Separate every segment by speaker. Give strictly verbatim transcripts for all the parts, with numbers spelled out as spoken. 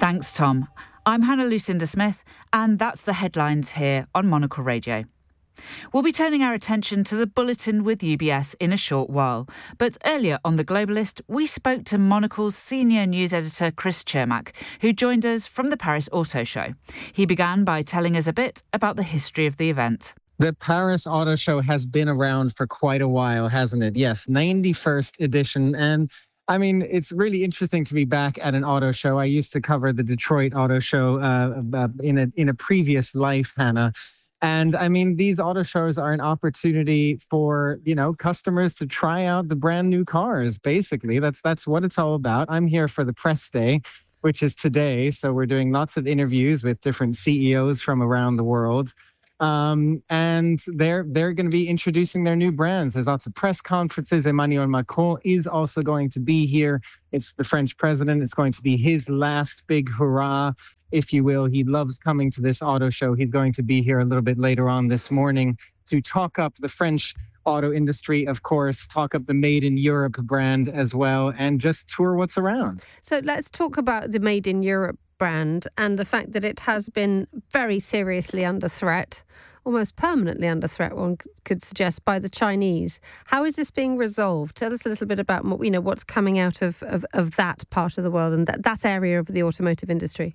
Speaker 1: Thanks, Tom. I'm Hannah Lucinda Smith, and that's the headlines here on Monocle Radio. We'll be turning our attention to the Bulletin with U B S in a short while. But earlier on The Globalist, we spoke to Monocle's senior news editor Chris Cermak, who joined us from the Paris Auto Show. He began by telling us a bit about the history of the event.
Speaker 2: The Paris Auto Show has been around for quite a while, hasn't it? Yes, ninety-first edition. And I mean, it's really interesting to be back at an auto show. I used to cover the Detroit Auto Show uh, uh, in a in a previous life, Hannah. And I mean, these auto shows are an opportunity for, you know, customers to try out the brand new cars. Basically, that's that's what it's all about. I'm here for the press day, which is today. So we're doing lots of interviews with different C E Os from around the world. Um, and they're they're going to be introducing their new brands. There's lots of press conferences. Emmanuel Macron is also going to be here. It's the French president. It's going to be his last big hurrah, if you will. He loves coming to this auto show. He's going to be here a little bit later on this morning to talk up the French auto industry, of course, talk up the Made in Europe brand as well, and just tour what's around.
Speaker 3: So let's talk about the Made in Europe brand and the fact that it has been very seriously under threat, almost permanently under threat, one could suggest, by the Chinese. How is this being resolved? Tell us a little bit about, you know, what's coming out of, of, of that part of the world and that, that area of the automotive industry.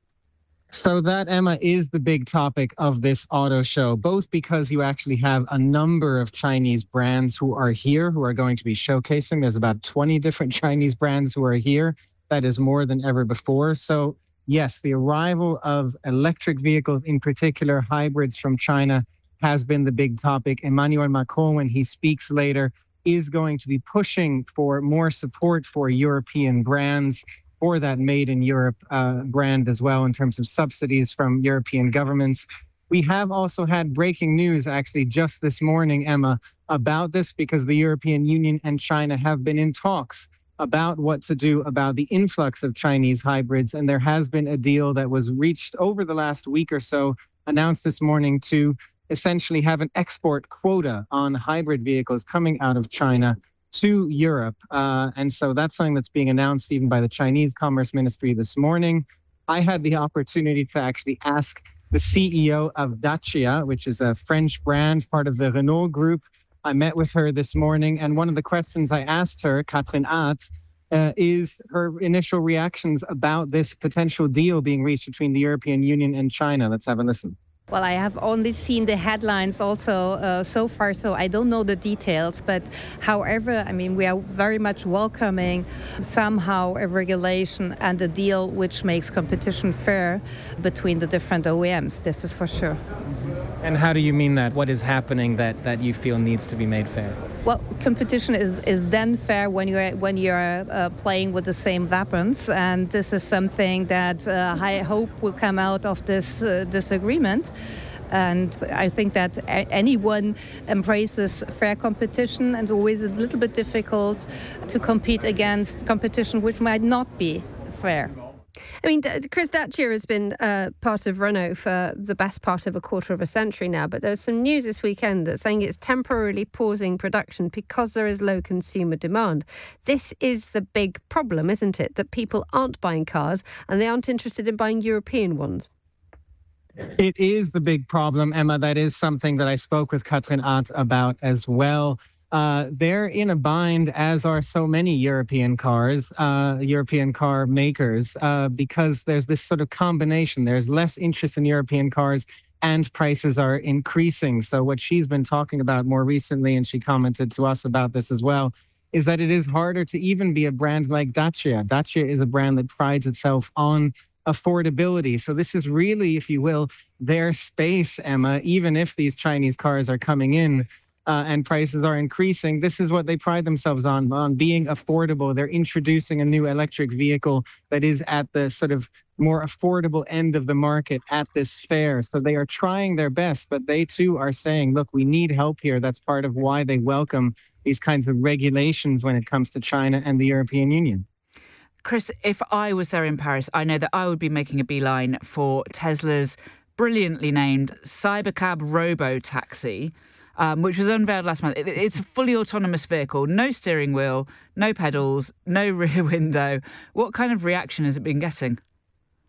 Speaker 2: So that, Emma, is the big topic of this auto show, both because you actually have a number of Chinese brands who are here, who are going to be showcasing. There's about twenty different Chinese brands who are here. That is more than ever before. So yes, the arrival of electric vehicles, in particular hybrids from China, has been the big topic. Emmanuel Macron, when he speaks later, is going to be pushing for more support for European brands, for that Made in Europe uh, brand as well, in terms of subsidies from European governments. We have also had breaking news, actually, just this morning, Emma, about this, because the European Union and China have been in talks about what to do about the influx of Chinese hybrids. And there has been a deal that was reached over the last week or so, announced this morning, to essentially have an export quota on hybrid vehicles coming out of China to Europe. Uh, and so that's something that's being announced even by the Chinese Commerce Ministry this morning. I had the opportunity to actually ask the C E O of Dacia, which is a French brand, part of the Renault group. I met with her this morning, and one of the questions I asked her, Catherine Att, uh, is her initial reactions about this potential deal being reached between the European Union and China. Let's have a listen.
Speaker 4: Well, I have only seen the headlines also uh, so far, so I don't know the details. But however, I mean, we are very much welcoming somehow a regulation and a deal which makes competition fair between the different O E Ms. This is for sure.
Speaker 2: And how do you mean that? What is happening that, that you feel needs to be made fair?
Speaker 4: Well, competition is, is then fair when you're when you're uh, playing with the same weapons, and this is something that uh, I hope will come out of this uh, disagreement. And I think that a- anyone embraces fair competition, and it's always a little bit difficult to compete against competition which might not be fair.
Speaker 3: I mean, Chris, Dacia has been uh, part of Renault for the best part of a quarter of a century now, but there's some news this weekend that's saying it's temporarily pausing production because there is low consumer demand. This is the big problem, isn't it? That people aren't buying cars and they aren't interested in buying European ones.
Speaker 2: It is the big problem, Emma. That is something that I spoke with Catherine Att about as well. Uh, they're in a bind, as are so many European cars, uh, European car makers, uh, because there's this sort of combination. There's less interest in European cars and prices are increasing. So what she's been talking about more recently, and she commented to us about this as well, is that it is harder to even be a brand like Dacia. Dacia is a brand that prides itself on affordability. So this is really, if you will, their space, Emma, even if these Chinese cars are coming in Uh, and prices are increasing. This is what they pride themselves on, on being affordable. They're introducing a new electric vehicle that is at the sort of more affordable end of the market at this fair. So they are trying their best, but they too are saying, look, we need help here. That's part of why they welcome these kinds of regulations when it comes to China and the European Union.
Speaker 1: Chris, if I was there in Paris, I know that I would be making a beeline for Tesla's brilliantly named Cybercab Robo-Taxi, Um, which was unveiled last month. It, it's a fully autonomous vehicle, no steering wheel, no pedals, no rear window. What kind of reaction has it been getting?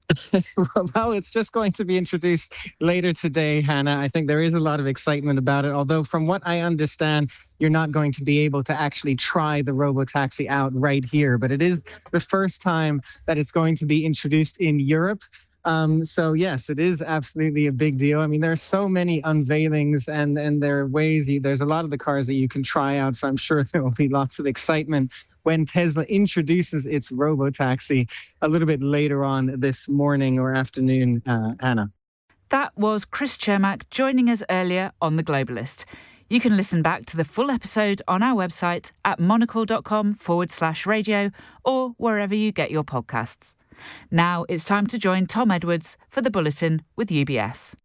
Speaker 2: Well, it's just going to be introduced later today, Hannah. I think there is a lot of excitement about it, although from what I understand, you're not going to be able to actually try the robotaxi out right here. But it is the first time that it's going to be introduced in Europe. Um, so yes, it is absolutely a big deal. I mean, there are so many unveilings and, and there are ways, you, there's a lot of the cars that you can try out. So I'm sure there will be lots of excitement when Tesla introduces its robotaxi a little bit later on this morning or afternoon, uh, Anna.
Speaker 1: That was Chris Cermak joining us earlier on The Globalist. You can listen back to the full episode on our website at monocle.com forward slash radio or wherever you get your podcasts. Now it's time to join Tom Edwards for the Bulletin with U B S.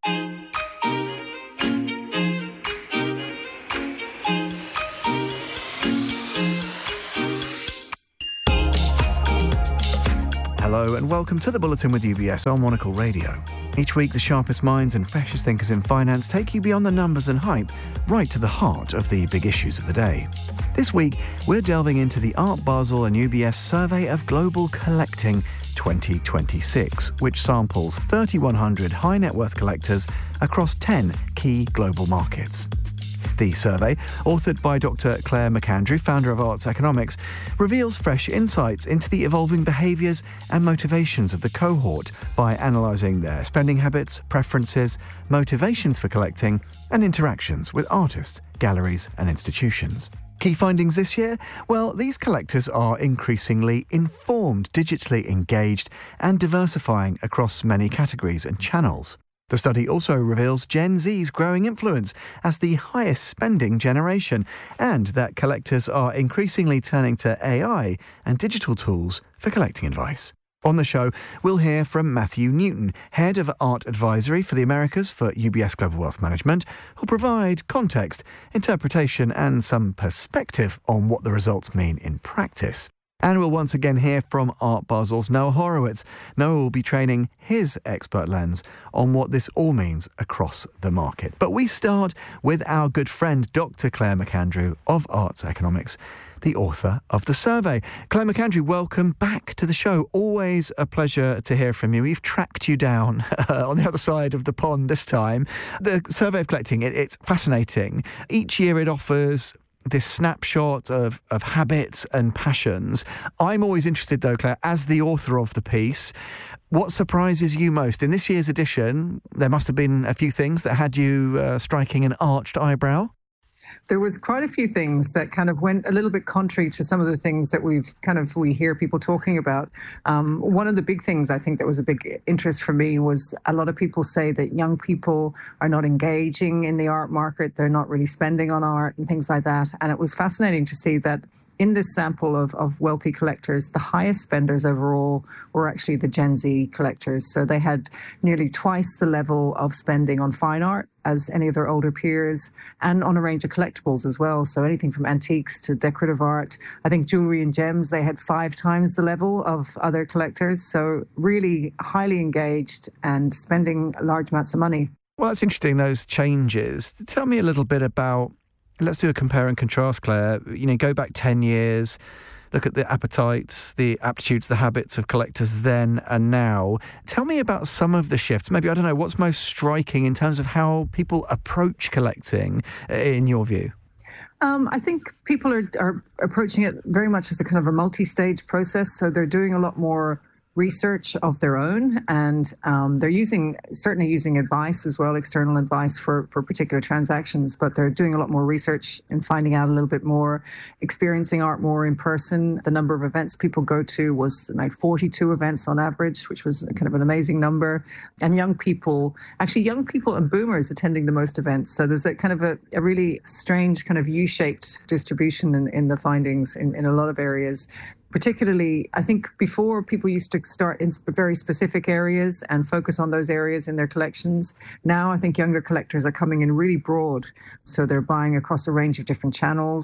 Speaker 5: Hello and welcome to the Bulletin with U B S on Monocle Radio. Each week, the sharpest minds and freshest thinkers in finance take you beyond the numbers and hype, right to the heart of the big issues of the day. This week, we're delving into the Art Basel and U B S Survey of Global Collecting twenty twenty-six, which samples three thousand one hundred high net worth collectors across ten key global markets. The survey, authored by Doctor Claire McAndrew, founder of Arts Economics, reveals fresh insights into the evolving behaviours and motivations of the cohort by analysing their spending habits, preferences, motivations for collecting, and interactions with artists, galleries, and institutions. Key findings this year? Well, these collectors are increasingly informed, digitally engaged, and diversifying across many categories and channels. The study also reveals Gen Z's growing influence as the highest spending generation, and that collectors are increasingly turning to A I and digital tools for collecting advice. On the show, we'll hear from Matthew Newton, Head of Art Advisory for the Americas for U B S Global Wealth Management, who'll provide context, interpretation and some perspective on what the results mean in practice. And we'll once again hear from Art Basel's Noah Horowitz. Noah will be training his expert lens on what this all means across the market. But we start with our good friend, Doctor Claire McAndrew of Arts Economics, the author of the survey. Claire McAndrew, welcome back to the show. Always a pleasure to hear from you. We've tracked you down uh, on the other side of the pond this time. The survey of collecting, it, it's fascinating. Each year it offers this snapshot of, of habits and passions. I'm always interested, though, Claire, as the author of the piece, what surprises you most? In this year's edition, there must have been a few things that had you uh, striking an arched eyebrow.
Speaker 6: There was quite a few things that kind of went a little bit contrary to some of the things that we've kind of, we hear people talking about. Um, one of the big things I think that was a big interest for me was a lot of people say that young people are not engaging in the art market. They're not really spending on art and things like that. And it was fascinating to see that in this sample of, of wealthy collectors, the highest spenders overall were actually the Gen Z collectors. So they had nearly twice the level of spending on fine art as any of their older peers, and on a range of collectibles as well. So anything from antiques to decorative art. I think jewelry and gems, they had five times the level of other collectors. So really highly engaged and spending large amounts of money.
Speaker 5: Well, that's interesting, those changes. Tell me a little bit about, let's do a compare and contrast, Claire. You know, go back ten years, look at the appetites, the aptitudes, the habits of collectors then and now. Tell me about some of the shifts. Maybe, I don't know, what's most striking in terms of how people approach collecting, in your view?
Speaker 6: Um, I think people are, are approaching it very much as a kind of a multi-stage process. So they're doing a lot more research of their own, and um, they're using certainly using advice as well, external advice for, for particular transactions, but they're doing a lot more research and finding out a little bit more, experiencing art more in person. The number of events people go to was like forty-two events on average, which was kind of an amazing number. And young people, actually young people and boomers attending the most events. So there's a kind of a, a really strange kind of U-shaped distribution in, in the findings in, in a lot of areas. Particularly, I think before people used to start in very specific areas and focus on those areas in their collections. Now I think younger collectors are coming in really broad. So they're buying across a range of different channels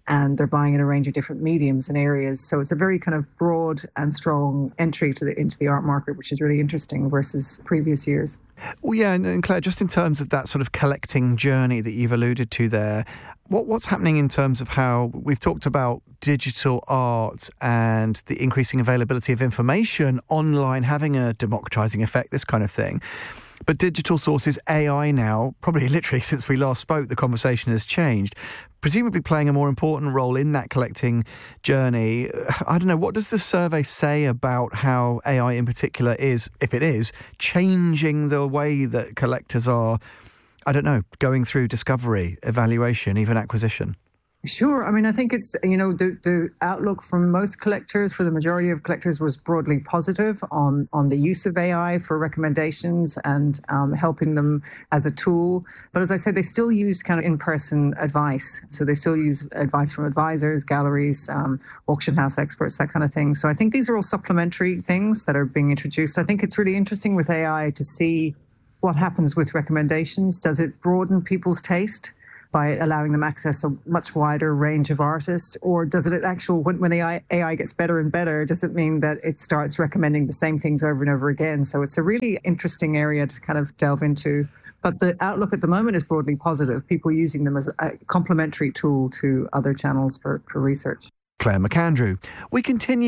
Speaker 6: and they're buying in a range of different mediums and areas. So it's a very kind of broad and strong entry to the, into the art market, which is really interesting versus previous years.
Speaker 5: Well, yeah, and, and Claire, just in terms of that sort of collecting journey that you've alluded to there, what what's happening in terms of how we've talked about digital art and the increasing availability of information online having a democratizing effect, this kind of thing. But digital sources, A I now, probably literally since we last spoke, the conversation has changed, presumably playing a more important role in that collecting journey. I don't know, what does the survey say about how A I in particular is, if it is, changing the way that collectors are, I don't know, going through discovery, evaluation, even acquisition?
Speaker 6: Sure. I mean, I think it's, you know, the, the outlook from most collectors, for the majority of collectors, was broadly positive on, on the use of A I for recommendations and um, helping them as a tool. But as I said, they still use kind of in-person advice. So they still use advice from advisors, galleries, um, auction house experts, that kind of thing. So I think these are all supplementary things that are being introduced. I think it's really interesting with A I to see what happens with recommendations. Does it broaden people's taste by allowing them access a much wider range of artists? Or does it actually, when, when A I, A I gets better and better, does it mean that it starts recommending the same things over and over again? So it's a really interesting area to kind of delve into. But the outlook at the moment is broadly positive, people using them as a complementary tool to other channels for, for research.
Speaker 5: Claire McAndrew. We continue